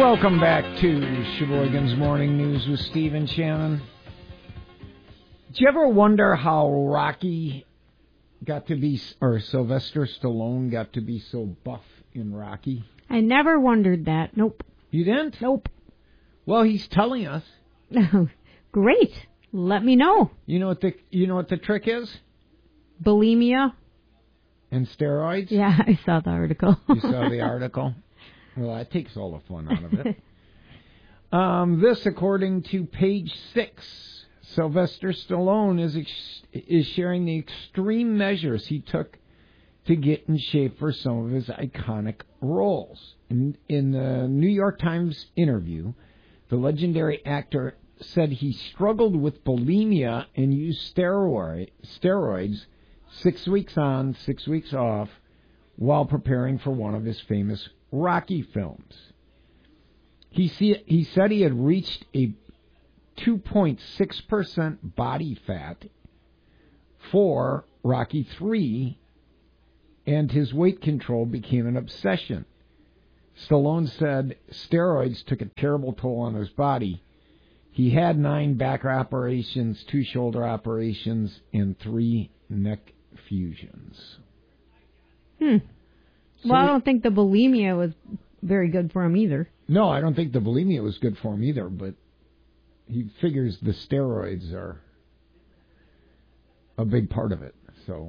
Welcome back to Sheboygan's Morning News with Steve and Shannon. Did you ever wonder how Rocky got to be, or Sylvester Stallone got to be so buff in Rocky? I never wondered that. Nope. You didn't? Nope. Well, he's telling us. Great. Let me know. You know what the trick is? Bulimia. And steroids? Yeah, I saw the article. You saw the article? Well, that takes all the fun out of it. This, according to Page 6, Sylvester Stallone is sharing the extreme measures he took to get in shape for some of his iconic roles. In the New York Times interview, the legendary actor said he struggled with bulimia and used steroids 6 weeks on, 6 weeks off, while preparing for one of his famous Rocky films. He said he had reached a 2.6% body fat for Rocky III, and his weight control became an obsession. Stallone said steroids took a terrible toll on his body. He had 9 back operations, 2 shoulder operations, and 3 neck fusions. Well, I don't think the bulimia was very good for him either. No, I don't think the bulimia was good for him either, but he figures the steroids are a big part of it. So,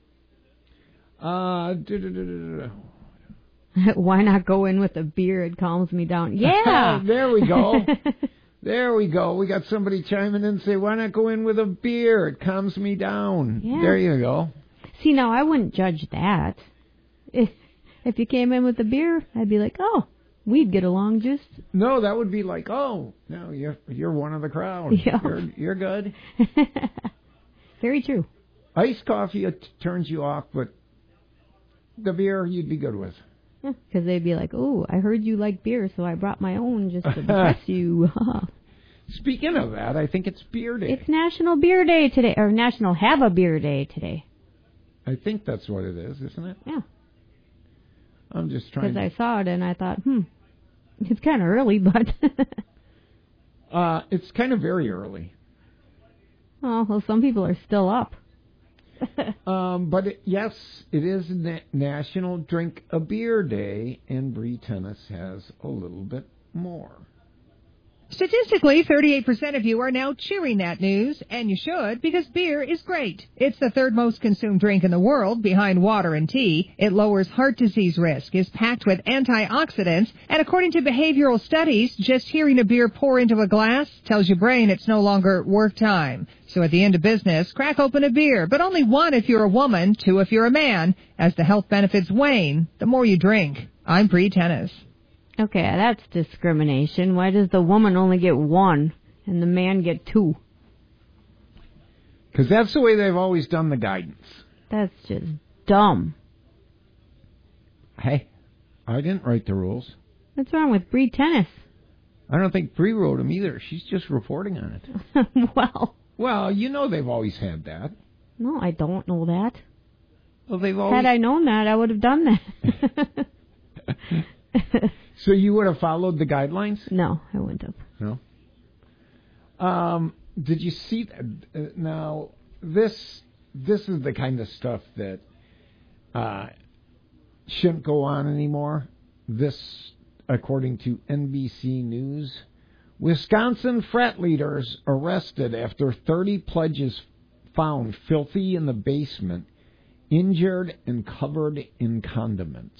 why not go in with a beer? It calms me down. Yeah. There we go. There we go. We got somebody chiming in and say, why not go in with a beer? It calms me down. Yeah. There you go. See, now I wouldn't judge that. If you came in with a beer, I'd be like, oh, we'd get along just. No, that would be like, oh, no, you're one of the crowd. Yeah. You're good. Very true. Iced coffee turns you off, but the beer you'd be good with. Because they'd be like, oh, I heard you like beer, so I brought my own just to impress you. Speaking of that, I think it's Beer Day. It's National Beer Day today, or National Have a Beer Day today. I think that's what it is, isn't it? Yeah. I'm just trying. Because I saw it and I thought, it's kind of early, but. It's kind of very early. Oh, well, some people are still up. But yes, it is National Drink a Beer Day, and Bree Tennis has a little bit more. Statistically, 38% of you are now cheering that news, and you should, because beer is great. It's the third most consumed drink in the world, behind water and tea. It lowers heart disease risk, is packed with antioxidants, and according to behavioral studies, just hearing a beer pour into a glass tells your brain it's no longer work time. So at the end of business, crack open a beer, but only 1 if you're a woman, 2 if you're a man. As the health benefits wane, the more you drink. I'm Bree Tennis. Okay, that's discrimination. Why does the woman only get 1 and the man get 2? Because that's the way they've always done the guidance. That's just dumb. Hey, I didn't write the rules. What's wrong with Bree Tennis? I don't think Bree wrote them either. She's just reporting on it. Well, you know they've always had that. No, I don't know that. Well, they've always... Had I known that, I would have done that. So you would have followed the guidelines? No, I wouldn't have. No. Did you see that? Now, this is the kind of stuff that shouldn't go on anymore. This, according to NBC News, Wisconsin frat leaders arrested after 30 pledges found filthy in the basement, injured and covered in condiments.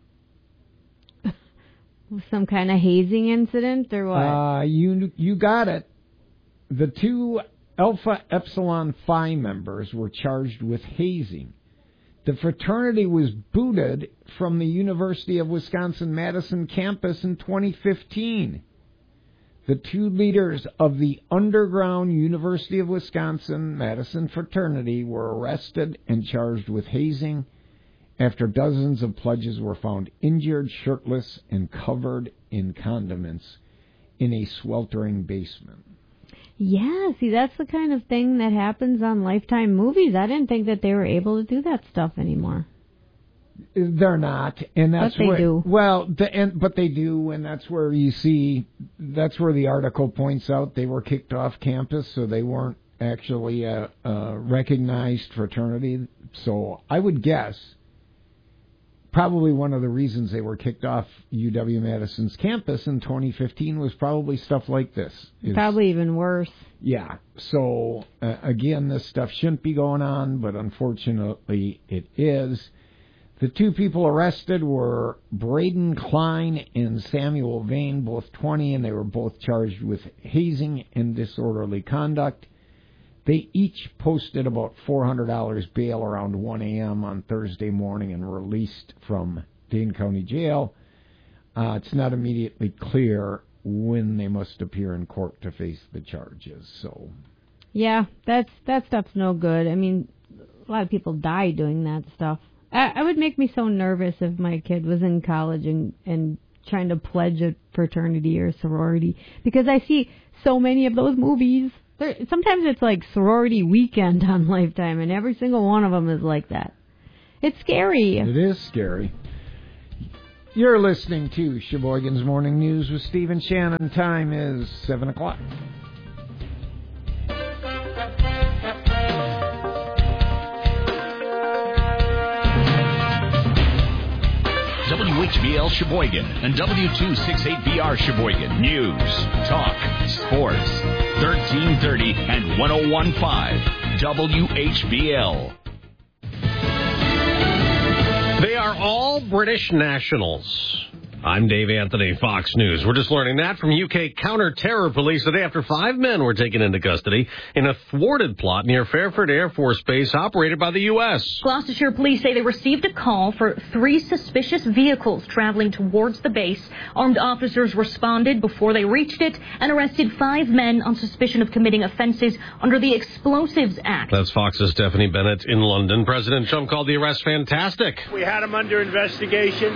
Some kind of hazing incident or what? You got it. The 2 Alpha Epsilon Phi members were charged with hazing. The fraternity was booted from the University of Wisconsin-Madison campus in 2015. The 2 leaders of the underground University of Wisconsin-Madison fraternity were arrested and charged with hazing after dozens of pledges were found injured, shirtless, and covered in condiments in a sweltering basement. Yeah, see, that's the kind of thing that happens on Lifetime movies. I didn't think that they were able to do that stuff anymore. They're not, and that's but they do. Well, but they do, and that's where you see. That's where the article points out they were kicked off campus, so they weren't actually a recognized fraternity. So I would guess probably one of the reasons they were kicked off UW-Madison's campus in 2015 was probably stuff like this. Probably even worse. Yeah. So, again, this stuff shouldn't be going on, but unfortunately it is. The two people arrested were Braden Klein and Samuel Vane, both 20, and they were both charged with hazing and disorderly conduct. They each posted about $400 bail around 1 a.m. on Thursday morning and were released from Dane County Jail. It's not immediately clear when they must appear in court to face the charges. So, yeah, that stuff's no good. I mean, a lot of people die doing that stuff. I would make me so nervous if my kid was in college and trying to pledge a fraternity or sorority, because I see so many of those movies. Sometimes it's like Sorority Weekend on Lifetime, and every single one of them is like that. It's scary. It is scary. You're listening to Sheboygan's Morning News with Steve and Shannon. Time is 7 o'clock. WHBL Sheboygan and W268BR Sheboygan. News, talk, sports. 1330 and 101.5 WHBL. They are all British nationals. I'm Dave Anthony, Fox News. We're just learning that from UK counter-terror police today after 5 men were taken into custody in a thwarted plot near Fairford Air Force Base operated by the U.S. Gloucestershire police say they received a call for 3 suspicious vehicles traveling towards the base. Armed officers responded before they reached it and arrested 5 men on suspicion of committing offenses under the Explosives Act. That's Fox's Stephanie Bennett in London. President Trump called the arrest fantastic. We had them under investigation.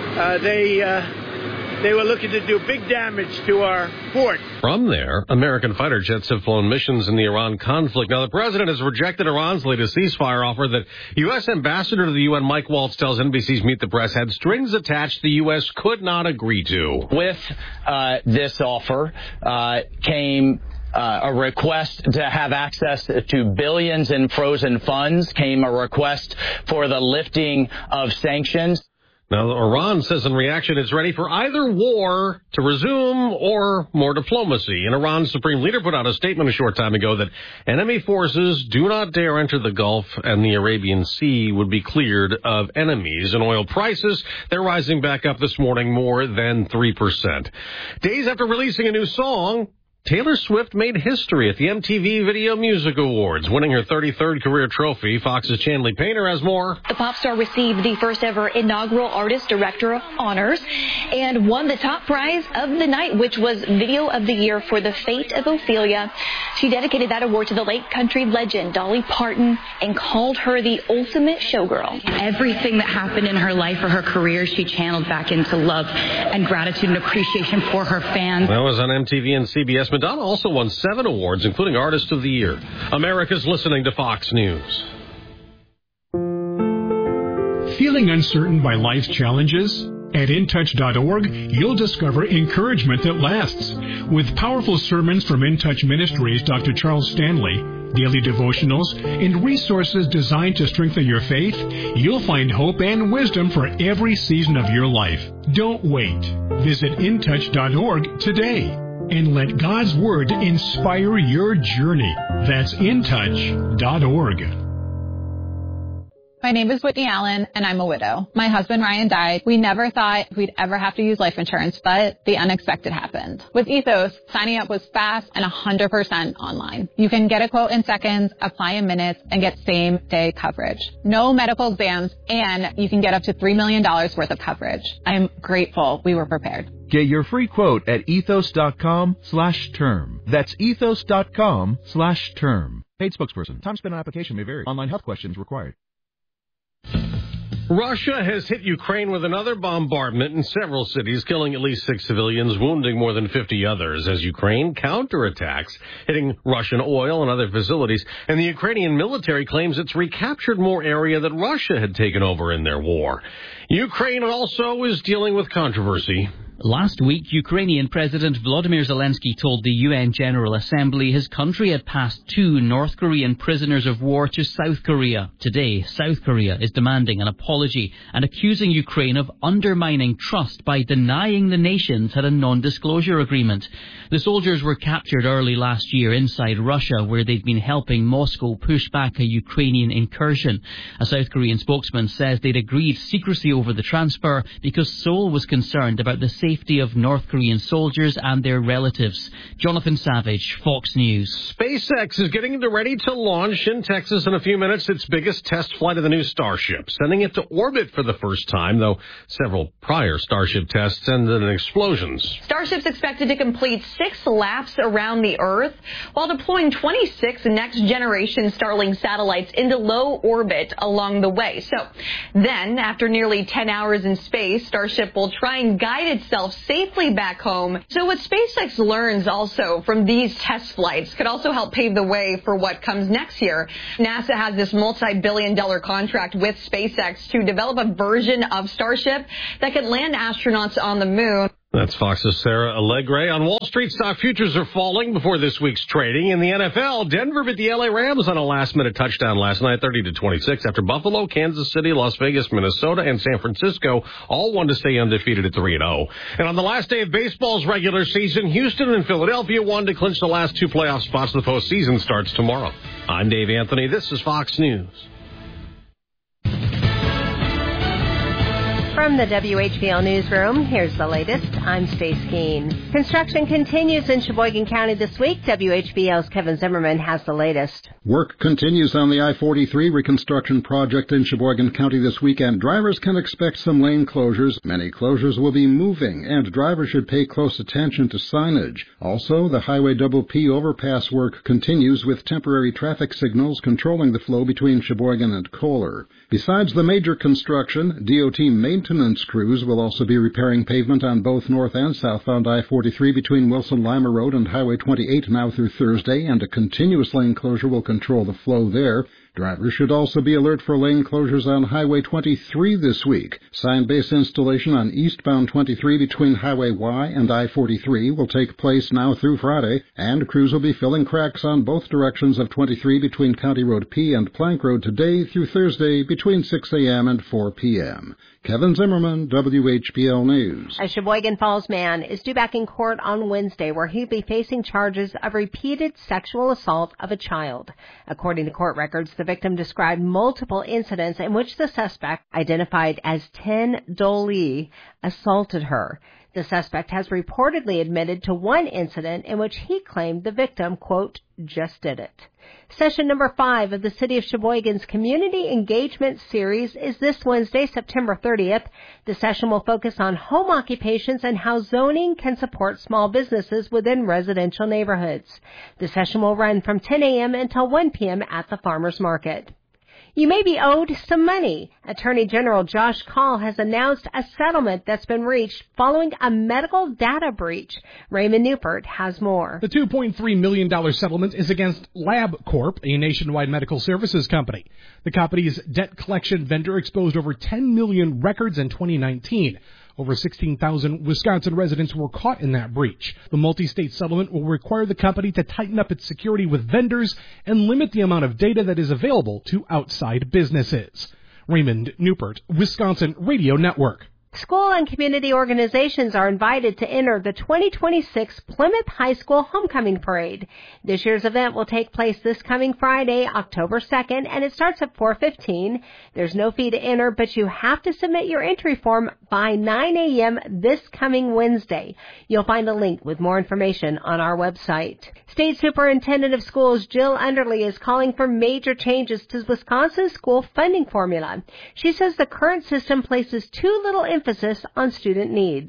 They were looking to do big damage to our port. From there, American fighter jets have flown missions in the Iran conflict. Now, the president has rejected Iran's latest ceasefire offer that U.S. Ambassador to the UN Mike Waltz tells NBC's Meet the Press had strings attached the U.S. could not agree to. With this offer came a request to have access to billions in frozen funds, came a request for the lifting of sanctions. Now, Iran says in reaction it's ready for either war to resume or more diplomacy. And Iran's supreme leader put out a statement a short time ago that enemy forces do not dare enter the Gulf and the Arabian Sea would be cleared of enemies. And oil prices, they're rising back up this morning more than 3%. Days after releasing a new song, Taylor Swift made history at the MTV Video Music Awards, winning her 33rd career trophy. Fox's Chanley Painter has more. The pop star received the first ever inaugural Artist Director honors and won the top prize of the night, which was Video of the Year for The Fate of Ophelia. She dedicated that award to the late country legend Dolly Parton and called her the ultimate showgirl. Everything that happened in her life or her career, she channeled back into love and gratitude and appreciation for her fans. That was on MTV and CBS. Madonna also won 7 awards, including Artist of the Year. America's listening to Fox News. Feeling uncertain by life's challenges? At InTouch.org, you'll discover encouragement that lasts. With powerful sermons from InTouch Ministries' Dr. Charles Stanley, daily devotionals, and resources designed to strengthen your faith, you'll find hope and wisdom for every season of your life. Don't wait. Visit InTouch.org today. And let God's Word inspire your journey. That's InTouch.org. My name is Whitney Allen, and I'm a widow. My husband, Ryan, died. We never thought we'd ever have to use life insurance, but the unexpected happened. With Ethos, signing up was fast and 100% online. You can get a quote in seconds, apply in minutes, and get same-day coverage. No medical exams, and you can get up to $3 million worth of coverage. I'm grateful we were prepared. Get your free quote at ethos.com/term. That's ethos.com/term. Paid spokesperson. Time spent on application may vary. Online health questions required. Russia has hit Ukraine with another bombardment in several cities, killing at least 6 civilians, wounding more than 50 others as Ukraine counterattacks, hitting Russian oil and other facilities. And the Ukrainian military claims it's recaptured more area that Russia had taken over in their war. Ukraine also is dealing with controversy. Last week, Ukrainian President Volodymyr Zelensky told the UN General Assembly his country had passed 2 North Korean prisoners of war to South Korea. Today, South Korea is demanding an apology and accusing Ukraine of undermining trust by denying the nations had a non-disclosure agreement. The soldiers were captured early last year inside Russia, where they'd been helping Moscow push back a Ukrainian incursion. A South Korean spokesman says they'd agreed secrecy over the transfer because Seoul was concerned about the safety of North Korean soldiers and their relatives. Jonathan Savage, Fox News. SpaceX is getting ready to launch in Texas in a few minutes its biggest test flight of the new Starship, sending it to orbit for the first time, though several prior Starship tests ended in explosions. Starship's expected to complete 6 laps around the Earth while deploying 26 next-generation Starlink satellites into low orbit along the way. So then, after nearly 10 hours in space, Starship will try and guide itself safely back home. So what SpaceX learns also from these test flights could also help pave the way for what comes next year. NASA has this multi-billion-dollar contract with SpaceX to develop a version of Starship that could land astronauts on the moon. That's Fox's Sarah Allegre. On Wall Street, stock futures are falling before this week's trading. In the NFL, Denver beat the LA Rams on a last-minute touchdown last night, 30-26, after Buffalo, Kansas City, Las Vegas, Minnesota, and San Francisco all won to stay undefeated at 3-0. And on the last day of baseball's regular season, Houston and Philadelphia won to clinch the last 2 playoff spots. The postseason starts tomorrow. I'm Dave Anthony. This is Fox News. From the WHBL Newsroom, here's the latest. I'm Stace Keene. Construction continues in Sheboygan County this week. WHBL's Kevin Zimmerman has the latest. Work continues on the I-43 reconstruction project in Sheboygan County this weekend. Drivers can expect some lane closures. Many closures will be moving, and drivers should pay close attention to signage. Also, the Highway Double P overpass work continues with temporary traffic signals controlling the flow between Sheboygan and Kohler. Besides the major construction, DOT maintenance crews will also be repairing pavement on both north and southbound I-43 between Wilson-Lima Road and Highway 28 now through Thursday, and a continuous lane closure will control the flow there. Drivers should also be alert for lane closures on Highway 23 this week. Sign base installation on eastbound 23 between Highway Y and I-43 will take place now through Friday, and crews will be filling cracks on both directions of 23 between County Road P and Plank Road today through Thursday between 6 a.m. and 4 p.m. Kevin Zimmerman, WHBL News. A Sheboygan Falls man is due back in court on Wednesday, where he'll be facing charges of repeated sexual assault of a child. According to court records, the victim described multiple incidents in which the suspect, identified as Ten Dolee, assaulted her. The suspect has reportedly admitted to one incident in which he claimed the victim, quote, just did it. Session number 5 of the City of Sheboygan's Community Engagement Series is this Wednesday, September 30th. The session will focus on home occupations and how zoning can support small businesses within residential neighborhoods. The session will run from 10 a.m. until 1 p.m. at the Farmers Market. You may be owed some money. Attorney General Josh Kaul has announced a settlement that's been reached following a medical data breach. Raymond Newport has more. The $2.3 million settlement is against LabCorp, a nationwide medical services company. The company's debt collection vendor exposed over 10 million records in 2019. Over 16,000 Wisconsin residents were caught in that breach. The multi-state settlement will require the company to tighten up its security with vendors and limit the amount of data that is available to outside businesses. Raymond Newport, Wisconsin Radio Network. School and community organizations are invited to enter the 2026 Plymouth High School Homecoming Parade. This year's event will take place this coming Friday, October 2nd, and it starts at 4:15. There's no fee to enter, but you have to submit your entry form by 9 a.m. this coming Wednesday. You'll find a link with more information on our website. State Superintendent of Schools Jill Underly is calling for major changes to Wisconsin's school funding formula. She says the current system places too little emphasis on student needs.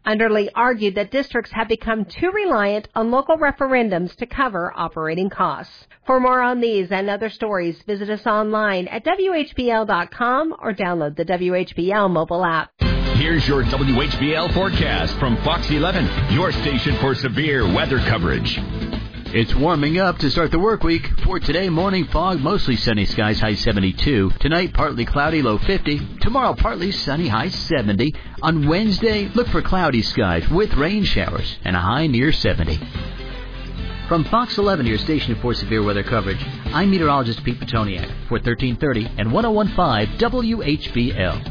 Underly argued that districts have become too reliant on local referendums to cover operating costs. For more on these and other stories, visit us online at WHBL.com or download the WHBL mobile app. Here's your WHBL forecast from Fox 11, your station for severe weather coverage. It's warming up to start the work week. For today, morning fog, mostly sunny skies, high 72. Tonight, partly cloudy, low 50. Tomorrow, partly sunny, high 70. On Wednesday, look for cloudy skies with rain showers and a high near 70. From Fox 11, your station for severe weather coverage, I'm meteorologist Pete Petoniak for 1330 and 1015 WHBL.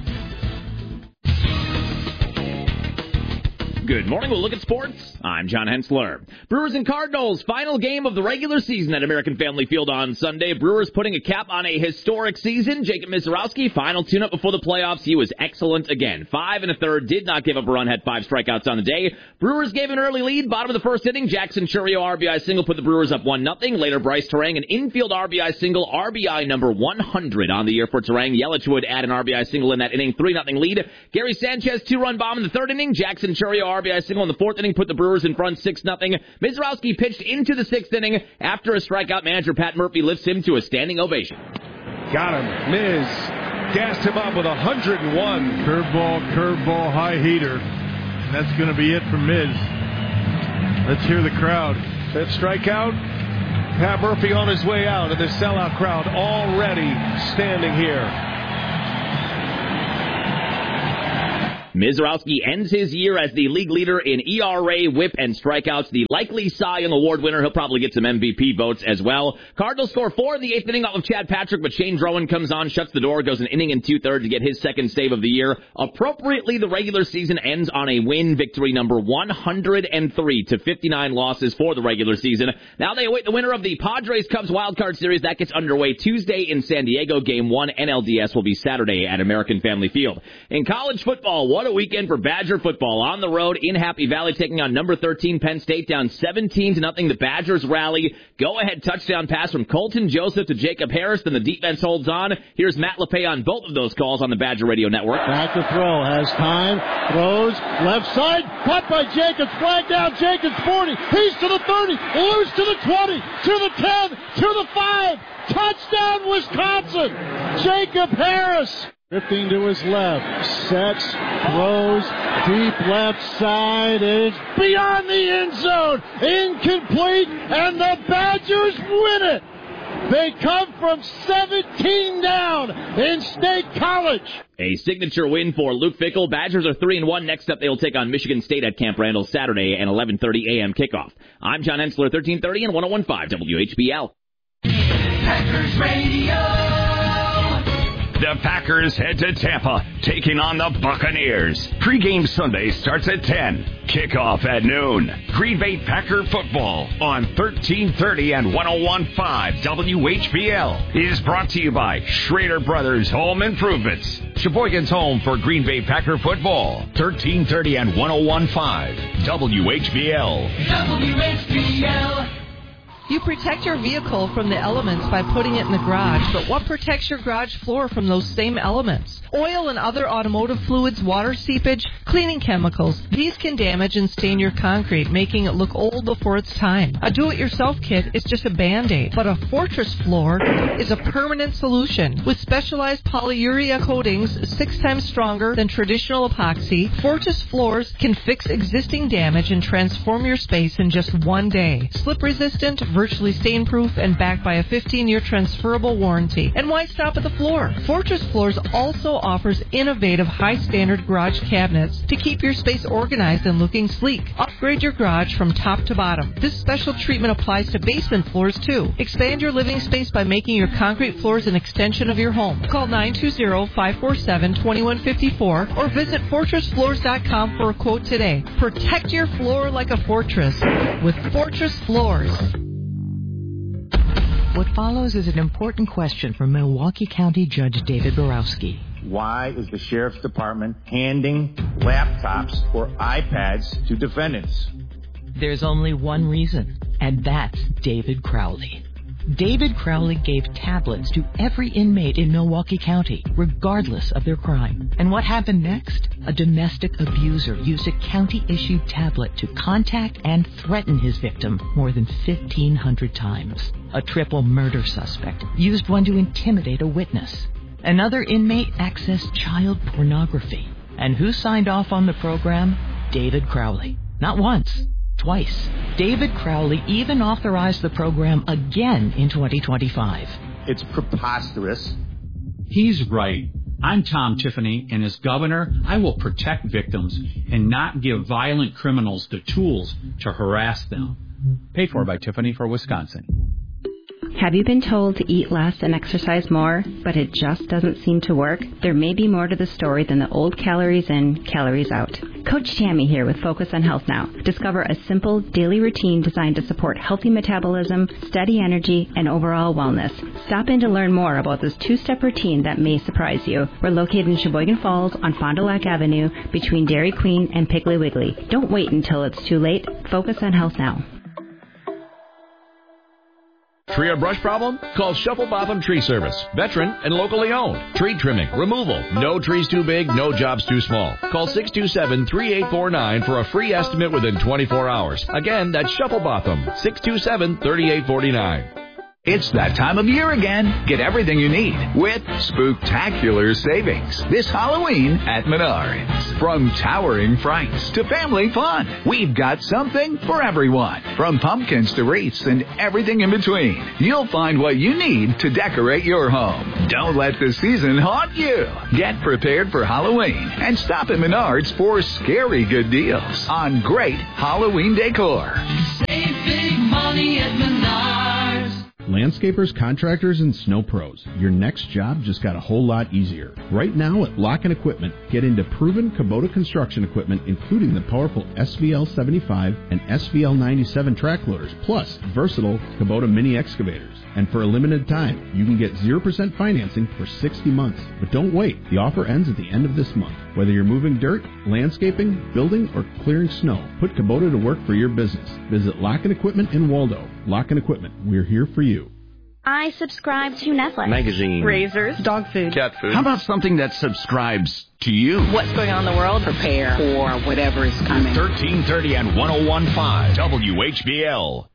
Good morning. We'll look at sports. I'm John Hensler. Brewers and Cardinals, final game of the regular season at American Family Field on Sunday. Brewers putting a cap on a historic season. Jacob Misiorowski, final tune-up before the playoffs. He was excellent again. 5 1/3, did not give up a run, had 5 strikeouts on the day. Brewers gave an early lead, bottom of the first inning. Jackson Chourio RBI single put the Brewers up 1-0. Later, Bryce Terang, an infield RBI single, RBI number 100 on the year for Terang. Yelich would add an RBI single in that inning, 3-0 lead. Gary Sanchez, 2-run bomb in the third inning. Jackson Chourio RBI single in the fourth inning put the Brewers in front 6-0. Misiorowski pitched into the sixth inning. After a strikeout, manager Pat Murphy lifts him to a standing ovation. Got him. Miz gassed him up with 101. Curveball, high heater. And that's going to be it for Miz. Let's hear the crowd. That strikeout, Pat Murphy on his way out, and the sellout crowd already standing here. Misiorowski ends his year as the league leader in ERA, WHIP, and strikeouts. The likely Cy Young Award winner. He'll probably get some MVP votes as well. Cardinals score 4 in the 8th inning off of Chad Patrick, but Shane Drowan comes on, shuts the door, goes an inning and 2/3 to get his second save of the year. Appropriately, the regular season ends on a win, victory number 103 to 59 losses for the regular season. Now they await the winner of the Padres-Cubs wildcard series. That gets underway Tuesday in San Diego. Game 1 NLDS will be Saturday at American Family Field. In college football, what a weekend for Badger football. On the road in Happy Valley, taking on number 13 Penn State, down 17-0. The Badgers rally. Go-ahead touchdown pass from Colton Joseph to Jacob Harris. Then the defense holds on. Here's Matt LePay on both of those calls on the Badger Radio Network. Back to throw. Has time. Throws. Left side. Caught by Jacobs. Flag down. Jacobs 40. He's to the 30. Loose to the 20. To the 10. To the 5. Touchdown, Wisconsin. Jacob Harris. Drifting to his left, sets, throws, deep left side, it's beyond the end zone, incomplete, and the Badgers win it. They come from 17 down in State College. A signature win for Luke Fickell. Badgers are 3-1. Next up, they will take on Michigan State at Camp Randall Saturday at 11:30 a.m. kickoff. I'm John Hensler, 1330 and 1015 WHBL. Packers Radio. The Packers head to Tampa, taking on the Buccaneers. Pre-game Sunday starts at 10. Kickoff at noon. Green Bay Packer football on 1330 and 1015 WHBL is brought to you by Schrader Brothers Home Improvements. Sheboygan's home for Green Bay Packer football. 1330 and 1015 WHBL. WHBL. You protect your vehicle from the elements by putting it in the garage, but what protects your garage floor from those same elements? Oil and other automotive fluids, water seepage, cleaning chemicals. These can damage and stain your concrete, making it look old before its time. A do-it-yourself kit is just a Band-Aid, but a Fortress floor is a permanent solution. With specialized polyurea coatings 6 times stronger than traditional epoxy, Fortress floors can fix existing damage and transform your space in just 1 day. Slip-resistant, virtually stain-proof, and backed by a 15-year transferable warranty. And why stop at the floor? Fortress Floors also offers innovative high-standard garage cabinets to keep your space organized and looking sleek. Upgrade your garage from top to bottom. This special treatment applies to basement floors, too. Expand your living space by making your concrete floors an extension of your home. Call 920-547-2154 or visit FortressFloors.com for a quote today. Protect your floor like a fortress with Fortress Floors. What follows is an important question from Milwaukee County Judge David Borowski. Why is the Sheriff's Department handing laptops or iPads to defendants? There's only one reason, and that's David Crowley. David Crowley gave tablets to every inmate in Milwaukee County, regardless of their crime. And what happened next? A domestic abuser used a county-issued tablet to contact and threaten his victim more than 1,500 times. A triple murder suspect used one to intimidate a witness. Another inmate accessed child pornography. And who signed off on the program? David Crowley. Not once, twice. David Crowley even authorized the program again in 2025. It's preposterous. He's right. I'm Tom Tiffany, and as governor, I will protect victims and not give violent criminals the tools to harass them. Paid for by Tiffany for Wisconsin. Have you been told to eat less and exercise more, but it just doesn't seem to work? There may be more to the story than the old calories in, calories out. Coach Tammy here with Focus on Health Now. Discover a simple daily routine designed to support healthy metabolism, steady energy, and overall wellness. Stop in to learn more about this two-step routine that may surprise you. We're located in Sheboygan Falls on Fond du Lac Avenue between Dairy Queen and Piggly Wiggly. Don't wait until it's too late. Focus on Health Now. Tree or brush problem? Call Shuffle Botham Tree Service. Veteran and locally owned. Tree trimming, removal. No trees too big, no jobs too small. Call 627-3849 for a free estimate within 24 hours. Again, that's Shuffle Botham. 627-3849. It's that time of year again. Get everything you need with spooktacular savings this Halloween at Menards. From towering frights to family fun, we've got something for everyone. From pumpkins to wreaths and everything in between, you'll find what you need to decorate your home. Don't let the season haunt you. Get prepared for Halloween and stop at Menards for scary good deals on great Halloween decor. Save big money at Menards. Landscapers, contractors, and snow pros. Your next job just got a whole lot easier. Right now at Lock & Equipment, get into proven Kubota construction equipment, including the powerful SVL 75 and SVL 97 track loaders, plus versatile Kubota mini excavators. And for a limited time, you can get 0% financing for 60 months. But don't wait. The offer ends at the end of this month. Whether you're moving dirt, landscaping, building, or clearing snow, put Kubota to work for your business. Visit Lock & Equipment in Waldo. Lock & Equipment. We're here for you. I subscribe to Netflix. Magazine. Razors. Dog food. Cat food. How about something that subscribes to you? What's going on in the world? Prepare for whatever is coming. 1330 and 101.5 WHBL.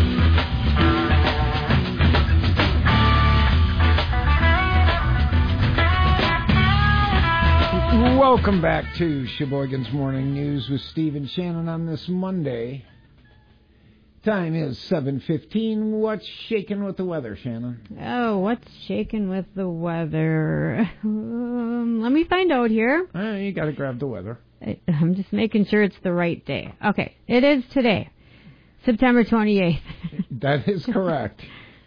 Welcome back to Sheboygan's Morning News with Steve and Shannon on this Monday. Time is 7:15. What's shaking with the weather, Shannon? Oh, what's shaking with the weather? Let me find out here. You got to grab the weather. I'm just making sure it's the right day. Okay, it is today, September 28th. That is correct.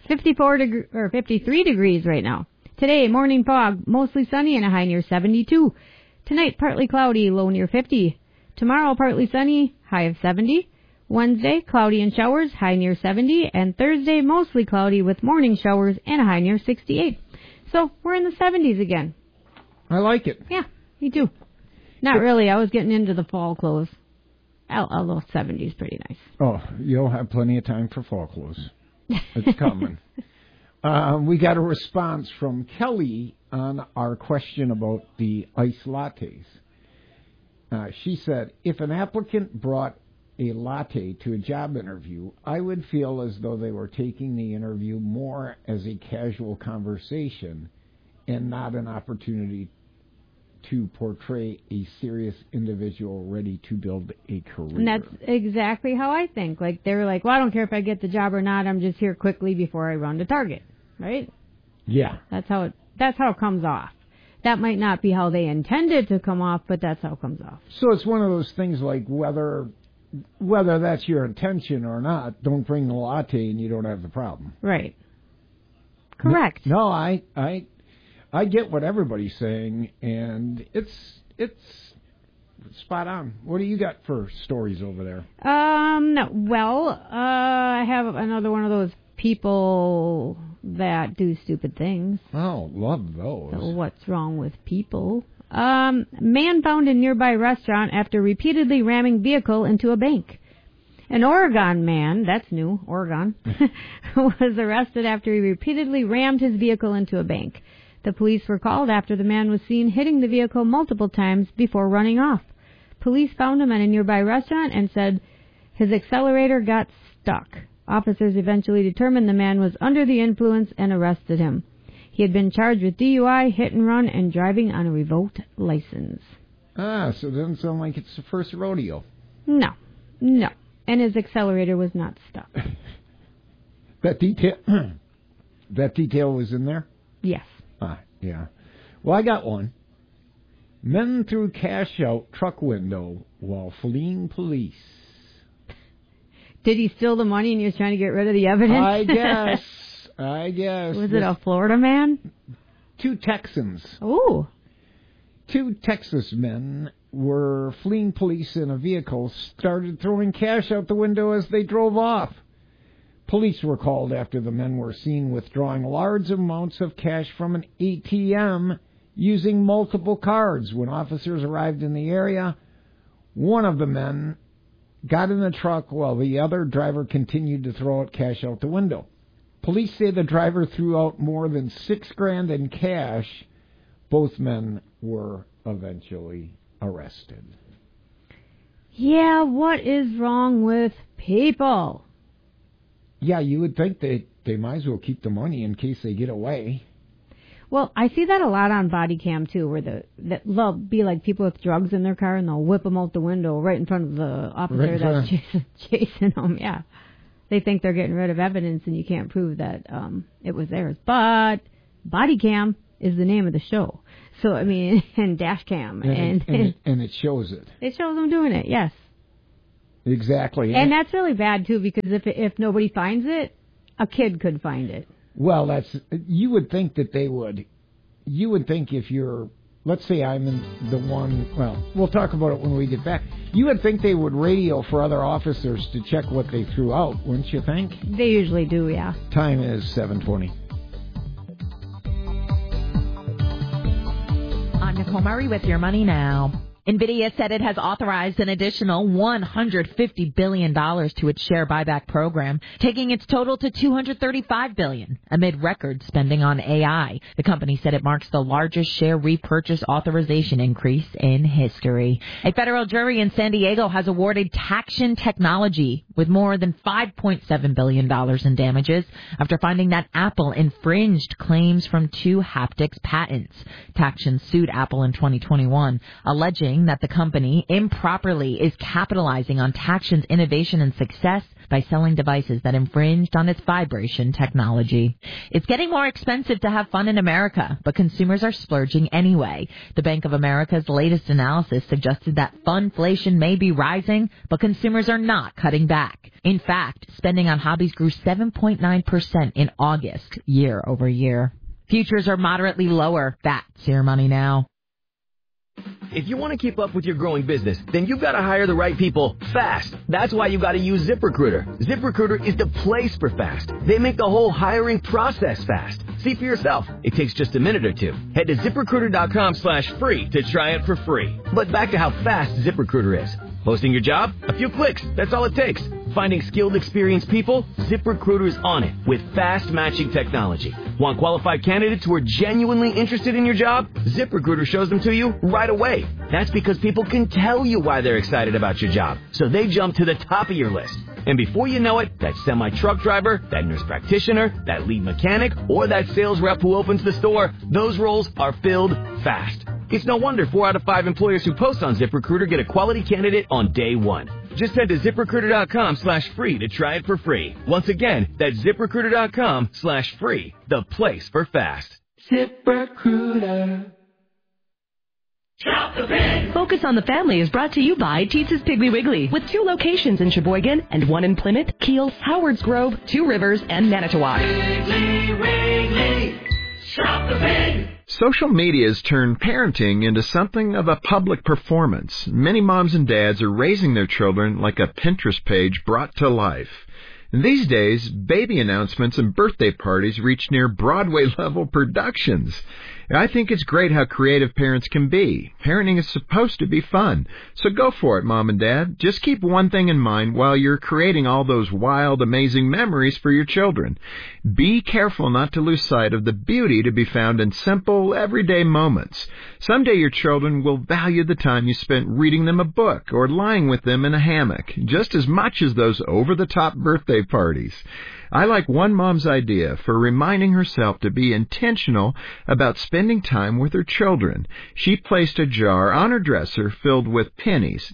53 degrees right now. Today, morning fog, mostly sunny and a high near 72. Tonight, partly cloudy, low near 50. Tomorrow, partly sunny, high of 70. Wednesday, cloudy and showers, high near 70. And Thursday, mostly cloudy with morning showers and a high near 68. So, we're in the 70s again. I like it. Yeah, me too. Not really. I was getting into the fall clothes. Although 70s pretty nice. Oh, you'll have plenty of time for fall clothes. It's coming. We got a response from Kelly on our question about the iced lattes. She said, if an applicant brought a latte to a job interview, I would feel as though they were taking the interview more as a casual conversation and not an opportunity to portray a serious individual ready to build a career. And that's exactly how I think. Like, they were like, well, I don't care if I get the job or not. I'm just here quickly before I run to Target. Right? Yeah. That's how it comes off. That might not be how they intended to come off, but that's how it comes off. So it's one of those things like whether that's your intention or not, don't bring the latte and you don't have the problem. Right. Correct. No, I get what everybody's saying, and it's spot on. What do you got for stories over there? I have another one of those people that do stupid things. Oh, love those. So what's wrong with people? Man found in nearby restaurant after repeatedly ramming vehicle into a bank. An Oregon man, that's new, Oregon, was arrested after he repeatedly rammed his vehicle into a bank. The police were called after the man was seen hitting the vehicle multiple times before running off. Police found him at a nearby restaurant and said his accelerator got stuck. Officers eventually determined the man was under the influence and arrested him. He had been charged with DUI, hit and run, and driving on a revoked license. So it doesn't sound like it's the first rodeo. No. And his accelerator was not stuck. That detail was in there? Yes. Yeah. Well, I got one. Men threw cash out truck window while fleeing police. Did he steal the money and he was trying to get rid of the evidence? I guess. Was it a Florida man? 2 Texans. Ooh. 2 Texas men were fleeing police in a vehicle, started throwing cash out the window as they drove off. Police were called after the men were seen withdrawing large amounts of cash from an ATM using multiple cards. When officers arrived in the area, one of the men got in the truck while the other driver continued to throw out cash out the window. Police say the driver threw out more than $6,000 in cash. Both men were eventually arrested. Yeah, what is wrong with people? Yeah, you would think they might as well keep the money in case they get away. Well, I see that a lot on body cam, too, where they'll be like people with drugs in their car, and they'll whip them out the window right in front of the officer that's chasing them. Yeah. They think they're getting rid of evidence, and you can't prove that it was theirs. But body cam is the name of the show. So, I mean, and dash cam. And it shows it. It shows them doing it, yes. Exactly. And that's really bad, too, because if nobody finds it, a kid could find it. Well, you would think that they would. You would think if you're, let's say I'm in the one, well, we'll talk about it when we get back. You would think they would radio for other officers to check what they threw out, wouldn't you think? They usually do, yeah. Time is 7:20. I'm Nicole Murray with Your Money Now. NVIDIA said it has authorized an additional $150 billion to its share buyback program, taking its total to $235 billion amid record spending on AI. The company said it marks the largest share repurchase authorization increase in history. A federal jury in San Diego has awarded Taction Technology with more than $5.7 billion in damages after finding that Apple infringed claims from 2 haptics patents. Taction sued Apple in 2021, alleging that the company improperly is capitalizing on Taction's innovation and success by selling devices that infringed on its vibration technology. It's getting more expensive to have fun in America, but consumers are splurging anyway. The Bank of America's latest analysis suggested that funflation may be rising, but consumers are not cutting back. In fact, spending on hobbies grew 7.9% in August, year over year. Futures are moderately lower. That's Your Money Now. If you want to keep up with your growing business, then you've got to hire the right people fast. That's why you got to use ZipRecruiter. ZipRecruiter is the place for fast. They make the whole hiring process fast. See for yourself. It takes just a minute or two. Head to ZipRecruiter.com/free to try it for free. But back to how fast ZipRecruiter is. Posting your job? A few clicks. That's all it takes. Finding skilled, experienced people? ZipRecruiter's on it with fast matching technology. Want qualified candidates who are genuinely interested in your job? ZipRecruiter shows them to you right away. That's because people can tell you why they're excited about your job, so they jump to the top of your list. And before you know it, that semi-truck driver, that nurse practitioner, that lead mechanic, or that sales rep who opens the store, those roles are filled fast. It's no wonder 4 out of 5 employers who post on ZipRecruiter get a quality candidate on day one. Just head to ZipRecruiter.com/free to try it for free. Once again, that's ZipRecruiter.com/free, the place for fast. ZipRecruiter. Shop the Pig! Focus on the Family is brought to you by Teetz's Piggly Wiggly, with 2 locations in Sheboygan and 1 in Plymouth, Kiel, Howards Grove, 2 Rivers, and Manitowoc. Piggly Wiggly. Shop the Pig! Social media has turned parenting into something of a public performance. Many moms and dads are raising their children like a Pinterest page brought to life. These days, baby announcements and birthday parties reach near Broadway-level productions. I think it's great how creative parents can be. Parenting is supposed to be fun. So go for it, Mom and Dad. Just keep one thing in mind while you're creating all those wild, amazing memories for your children. Be careful not to lose sight of the beauty to be found in simple, everyday moments. Someday your children will value the time you spent reading them a book or lying with them in a hammock, just as much as those over-the-top birthday parties. I like one mom's idea for reminding herself to be intentional about spending time with her children. She placed a jar on her dresser filled with pennies,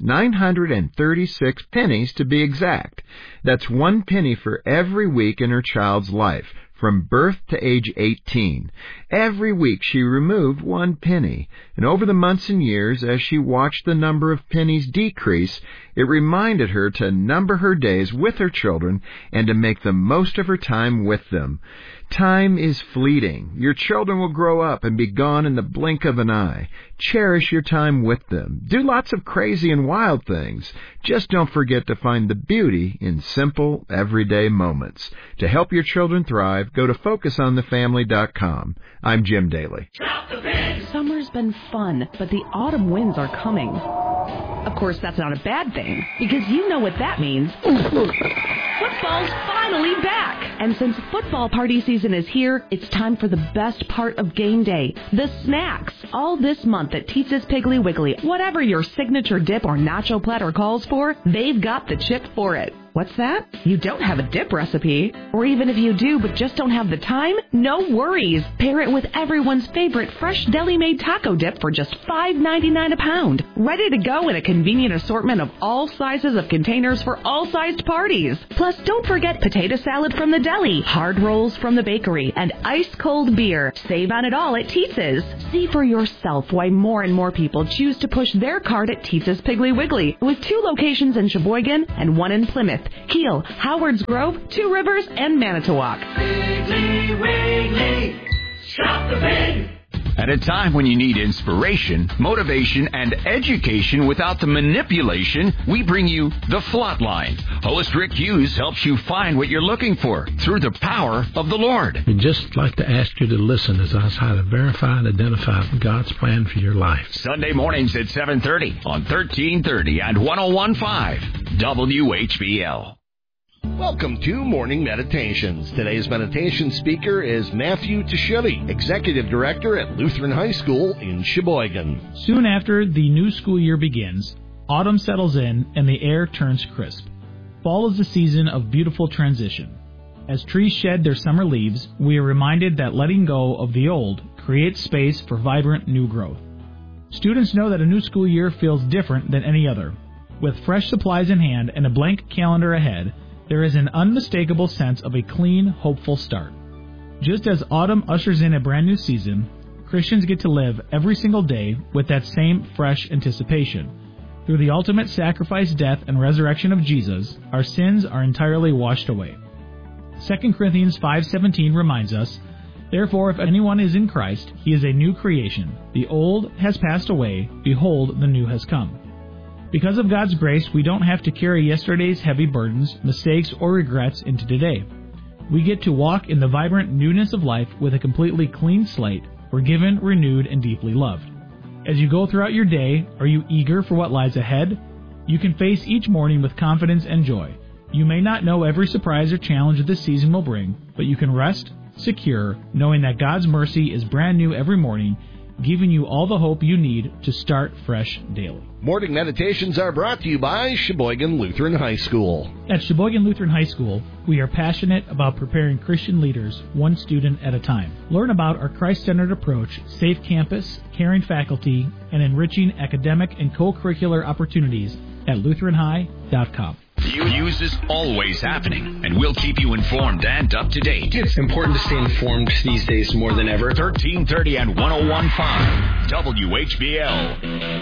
936 pennies to be exact. That's 1 penny for every week in her child's life, from birth to age 18. Every week she removed 1 penny, and over the months and years, as she watched the number of pennies decrease, it reminded her to number her days with her children and to make the most of her time with them. Time is fleeting. Your children will grow up and be gone in the blink of an eye. Cherish your time with them. Do lots of crazy and wild things. Just don't forget to find the beauty in simple, everyday moments. To help your children thrive, go to FocusOnTheFamily.com. I'm Jim Daly. Summer's been fun, but the autumn winds are coming. Of course, that's not a bad thing, because you know what that means. Football's finally back! And since football party season is here, it's time for the best part of game day, the snacks. All this month at Teetz's Piggly Wiggly, whatever your signature dip or nacho platter calls for, they've got the chip for it. What's that? You don't have a dip recipe? Or even if you do but just don't have the time? No worries. Pair it with everyone's favorite fresh deli-made taco dip for just $5.99 a pound. Ready to go in a convenient assortment of all sizes of containers for all sized parties. Plus, don't forget potato salad from the deli, hard rolls from the bakery, and ice-cold beer. Save on it all at Teetz's. See for yourself why more and more people choose to push their cart at Teetz's Piggly Wiggly, with 2 locations in Sheboygan and 1 in Plymouth, Kiel, Howards Grove, 2 Rivers, and Manitowoc. Piggly Wiggly, shop the pig. At a time when you need inspiration, motivation, and education without the manipulation, we bring you The Flatline. Host Rick Hughes helps you find what you're looking for through the power of the Lord. We'd just like to ask you to listen as I try to verify and identify God's plan for your life. Sunday mornings at 7:30 on 1330 and 101.5 WHBL. Welcome to Morning Meditations. Today's meditation speaker is Matthew Tashilli, Executive Director at Lutheran High School in Sheboygan. Soon after the new school year begins, autumn settles in and the air turns crisp. Fall is the season of beautiful transition. As trees shed their summer leaves, we are reminded that letting go of the old creates space for vibrant new growth. Students know that a new school year feels different than any other. With fresh supplies in hand and a blank calendar ahead, there is an unmistakable sense of a clean, hopeful start. Just as autumn ushers in a brand new season, Christians get to live every single day with that same fresh anticipation. Through the ultimate sacrifice, death, and resurrection of Jesus, our sins are entirely washed away. 2 Corinthians 5:17 reminds us, "Therefore, if anyone is in Christ, he is a new creation. The old has passed away. Behold, the new has come." Because of God's grace, we don't have to carry yesterday's heavy burdens, mistakes, or regrets into today. We get to walk in the vibrant newness of life with a completely clean slate, forgiven, renewed, and deeply loved. As you go throughout your day, are you eager for what lies ahead? You can face each morning with confidence and joy. You may not know every surprise or challenge this season will bring, but you can rest, secure, knowing that God's mercy is brand new every morning, giving you all the hope you need to start fresh daily. Morning Meditations are brought to you by Sheboygan Lutheran High School. At Sheboygan Lutheran High School, we are passionate about preparing Christian leaders one student at a time. Learn about our Christ-centered approach, safe campus, caring faculty, and enriching academic and co-curricular opportunities at lutheranhigh.com. News is always happening, and we'll keep you informed and up to date. It's important to stay informed these days more than ever. 1330 and 101.5 WHBL.